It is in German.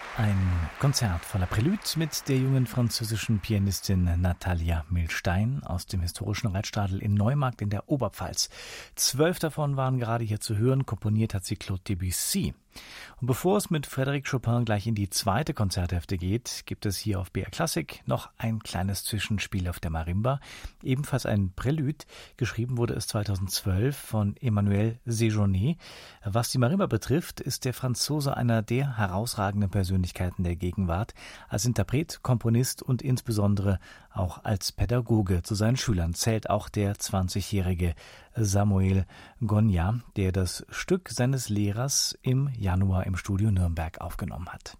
Ein Konzert voller Prälüde mit der jungen französischen Pianistin Natalia Milstein aus dem historischen Reitstadel in Neumarkt in der Oberpfalz. 12 davon waren gerade hier zu hören, komponiert hat sie Claude Debussy. Und bevor es mit Frédéric Chopin gleich in die zweite Konzerthälfte geht, gibt es hier auf BR Klassik noch ein kleines Zwischenspiel auf der Marimba, ebenfalls ein Prälüde. Geschrieben wurde es 2012 von Emmanuel Séjourné. Was die Marimba betrifft, ist der Franzose einer der herausragenden Persönlichkeiten der Gegenwart, als Interpret, Komponist und insbesondere auch als Pädagoge. Zu seinen Schülern zählt auch der 20-jährige Samuel Gonya, der das Stück seines Lehrers im Januar im Studio Nürnberg aufgenommen hat.